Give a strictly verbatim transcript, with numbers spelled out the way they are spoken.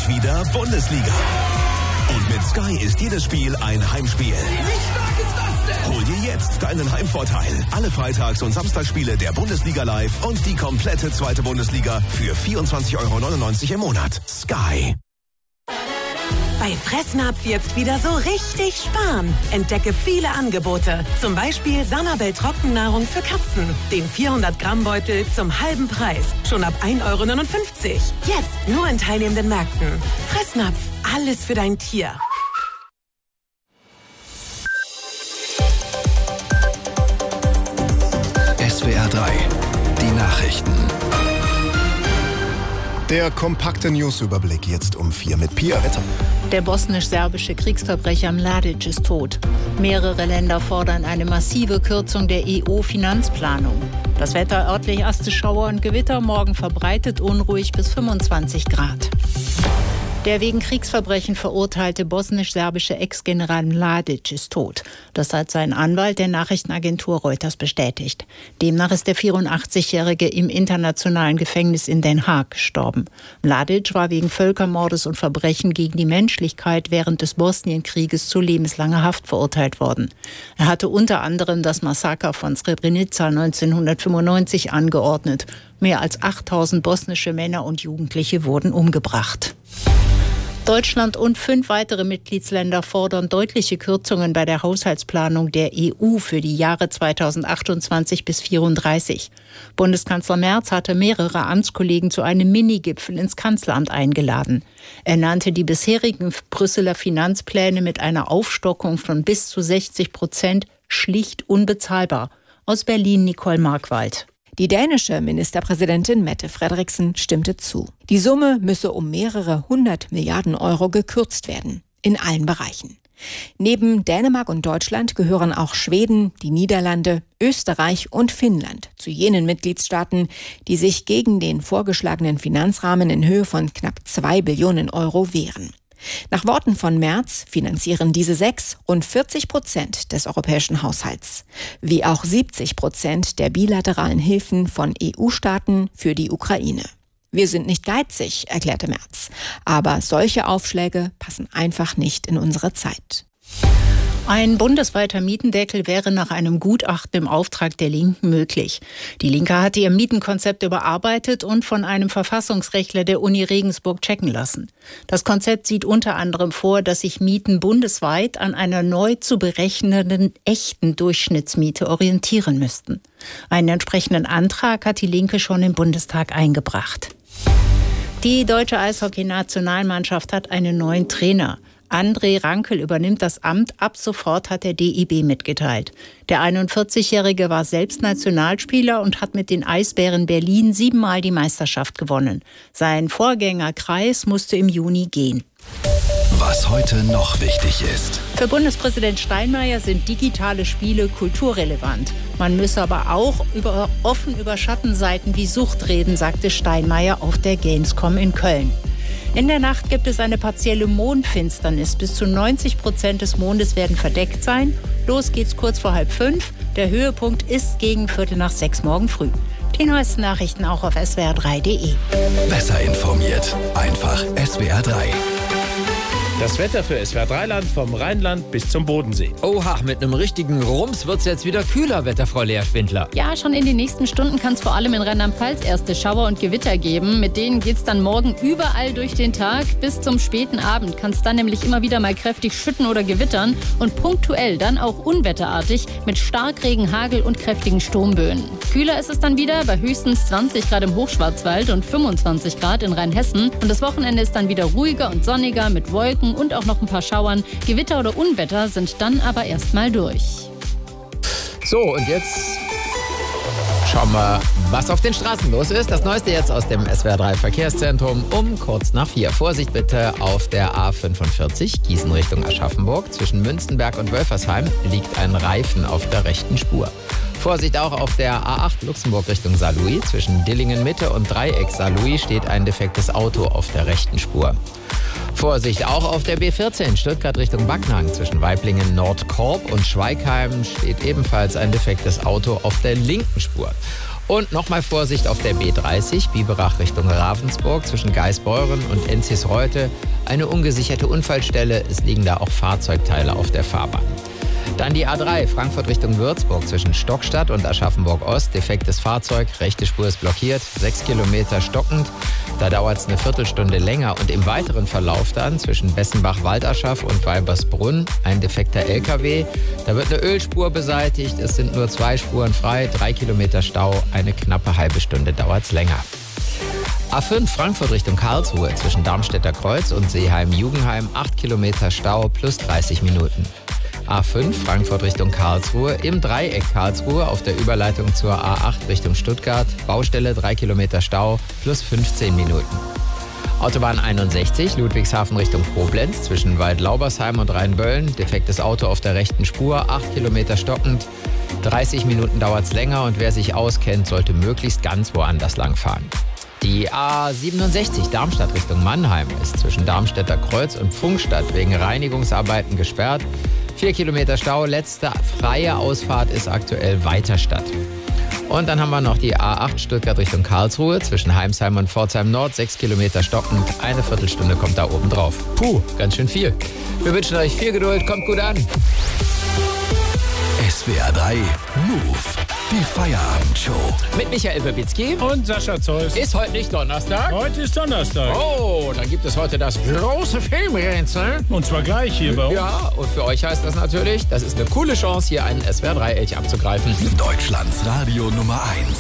endlich wieder Bundesliga. Und mit Sky ist jedes Spiel ein Heimspiel. Wie stark ist das denn? Hol dir jetzt deinen Heimvorteil. Alle Freitags- und Samstagsspiele der Bundesliga live und die komplette zweite Bundesliga für vierundzwanzig Euro neunundneunzig im Monat. Sky. Bei Fressnapf jetzt wieder so richtig sparen. Entdecke viele Angebote. Zum Beispiel Sanabel Trockennahrung für Katzen. Den vierhundert Gramm Beutel zum halben Preis. Schon ab ein Euro neunundfünfzig. Jetzt nur in teilnehmenden Märkten. Fressnapf, alles für dein Tier. S W R drei, die Nachrichten. Der kompakte Newsüberblick jetzt um vier mit Pia Wetter. Der bosnisch-serbische Kriegsverbrecher Mladic ist tot. Mehrere Länder fordern eine massive Kürzung der E U-Finanzplanung. Das Wetter örtlich erste Schauer und Gewitter, morgen verbreitet unruhig bis fünfundzwanzig Grad. Der wegen Kriegsverbrechen verurteilte bosnisch-serbische Ex-General Mladic ist tot. Das hat sein Anwalt der Nachrichtenagentur Reuters bestätigt. Demnach ist der vierundachtzigjährige im internationalen Gefängnis in Den Haag gestorben. Mladic war wegen Völkermordes und Verbrechen gegen die Menschlichkeit während des Bosnienkrieges zu lebenslanger Haft verurteilt worden. Er hatte unter anderem das Massaker von Srebrenica neunzehnhundertfünfundneunzig angeordnet. Mehr als achttausend bosnische Männer und Jugendliche wurden umgebracht. Deutschland und fünf weitere Mitgliedsländer fordern deutliche Kürzungen bei der Haushaltsplanung der E U für die Jahre zweitausendachtundzwanzig bis vierunddreißig. Bundeskanzler Merz hatte mehrere Amtskollegen zu einem Minigipfel ins Kanzleramt eingeladen. Er nannte die bisherigen Brüsseler Finanzpläne mit einer Aufstockung von bis zu sechzig Prozent schlicht unbezahlbar. Aus Berlin Nicole Markwald. Die dänische Ministerpräsidentin Mette Frederiksen stimmte zu. Die Summe müsse um mehrere hundert Milliarden Euro gekürzt werden. In allen Bereichen. Neben Dänemark und Deutschland gehören auch Schweden, die Niederlande, Österreich und Finnland zu jenen Mitgliedstaaten, die sich gegen den vorgeschlagenen Finanzrahmen in Höhe von knapp zwei Billionen Euro wehren. Nach Worten von Merz finanzieren diese sechs rund vierzig Prozent des europäischen Haushalts, wie auch siebzig Prozent der bilateralen Hilfen von E U-Staaten für die Ukraine. Wir sind nicht geizig, erklärte Merz, aber solche Aufschläge passen einfach nicht in unsere Zeit. Ein bundesweiter Mietendeckel wäre nach einem Gutachten im Auftrag der Linken möglich. Die Linke hatte ihr Mietenkonzept überarbeitet und von einem Verfassungsrechtler der Uni Regensburg checken lassen. Das Konzept sieht unter anderem vor, dass sich Mieten bundesweit an einer neu zu berechnenden echten Durchschnittsmiete orientieren müssten. Einen entsprechenden Antrag hat die Linke schon im Bundestag eingebracht. Die deutsche Eishockey-Nationalmannschaft hat einen neuen Trainer. André Rankel übernimmt das Amt, ab sofort, hat der D E B mitgeteilt. Der einundvierzigjährige war selbst Nationalspieler und hat mit den Eisbären Berlin siebenmal die Meisterschaft gewonnen. Sein Vorgänger Kreis musste im Juni gehen. Was heute noch wichtig ist. Für Bundespräsident Steinmeier sind digitale Spiele kulturrelevant. Man müsse aber auch über, offen über Schattenseiten wie Sucht reden, sagte Steinmeier auf der Gamescom in Köln. In der Nacht gibt es eine partielle Mondfinsternis. Bis zu neunzig Prozent des Mondes werden verdeckt sein. Los geht's kurz vor halb fünf. Der Höhepunkt ist gegen Viertel nach sechs morgen früh. Die neuesten Nachrichten auch auf S W R drei punkt de. Besser informiert. Einfach S W R drei. Das Wetter für S W R drei Land vom Rheinland bis zum Bodensee. Oha, mit einem richtigen Rums wird's jetzt wieder kühler, Wetterfrau Lea Schwindler. Ja, schon in den nächsten Stunden kann es vor allem in Rheinland-Pfalz erste Schauer und Gewitter geben. Mit denen geht's dann morgen überall durch den Tag. Bis zum späten Abend kann es dann nämlich immer wieder mal kräftig schütten oder gewittern. Und punktuell dann auch unwetterartig mit Starkregen, Hagel und kräftigen Sturmböen. Kühler ist es dann wieder bei höchstens zwanzig Grad im Hochschwarzwald und fünfundzwanzig Grad in Rheinhessen. Und das Wochenende ist dann wieder ruhiger und sonniger mit Wolken und auch noch ein paar Schauern. Gewitter oder Unwetter sind dann aber erstmal durch. So, und jetzt schauen wir, was auf den Straßen los ist. Das Neueste jetzt aus dem S W R drei Verkehrszentrum um kurz nach vier. Vorsicht bitte auf der A fünfundvierzig, Gießen Richtung Aschaffenburg. Zwischen Münzenberg und Wölfersheim liegt ein Reifen auf der rechten Spur. Vorsicht auch auf der A acht Luxemburg Richtung Saarlouis. Zwischen Dillingen Mitte und Dreieck Saarlouis steht ein defektes Auto auf der rechten Spur. Vorsicht auch auf der B vierzehn Stuttgart Richtung Backnang. Zwischen Waiblingen Nordkorb und Schweigheim steht ebenfalls ein defektes Auto auf der linken Spur. Und nochmal Vorsicht auf der B dreißig, Biberach Richtung Ravensburg zwischen Geisbeuren und Enzisreuth. Eine ungesicherte Unfallstelle, es liegen da auch Fahrzeugteile auf der Fahrbahn. Dann die A drei, Frankfurt Richtung Würzburg zwischen Stockstadt und Aschaffenburg-Ost. Defektes Fahrzeug, rechte Spur ist blockiert, sechs Kilometer stockend. Da dauert es eine Viertelstunde länger. Und im weiteren Verlauf dann zwischen Bessenbach-Waldaschaf und Weibersbrunn ein defekter L K W. Da wird eine Ölspur beseitigt, es sind nur zwei Spuren frei, drei Kilometer Stau, eine knappe halbe Stunde dauert es länger. A fünf, Frankfurt Richtung Karlsruhe zwischen Darmstädter Kreuz und Seeheim-Jugendheim, acht Kilometer Stau plus dreißig Minuten. A fünf, Frankfurt Richtung Karlsruhe, im Dreieck Karlsruhe auf der Überleitung zur A acht Richtung Stuttgart, Baustelle drei Kilometer Stau plus fünfzehn Minuten. Autobahn einundsechzig, Ludwigshafen Richtung Koblenz zwischen Waldlaubersheim und Rheinböllen, defektes Auto auf der rechten Spur, acht Kilometer stockend, dreißig Minuten dauert es länger und wer sich auskennt, sollte möglichst ganz woanders langfahren. Die A siebenundsechzig, Darmstadt Richtung Mannheim, ist zwischen Darmstädter Kreuz und Pfungstadt wegen Reinigungsarbeiten gesperrt. Vier Kilometer Stau, letzte freie Ausfahrt ist aktuell Weiterstadt. Und dann haben wir noch die A acht Stuttgart Richtung Karlsruhe zwischen Heimsheim und Pforzheim Nord, sechs Kilometer stockend, eine Viertelstunde kommt da oben drauf. Puh, ganz schön viel. Wir wünschen euch viel Geduld, kommt gut an. S W R drei Move, die Feierabendshow. Mit Michael Babitzky und Sascha Zeus. Ist heute nicht Donnerstag? Heute ist Donnerstag. Oh, dann gibt es heute das große Filmrätsel. Und zwar gleich hier bei uns. Ja, und für euch heißt das natürlich, das ist eine coole Chance, hier einen S W R drei Elch abzugreifen. Deutschlands Radio Nummer eins.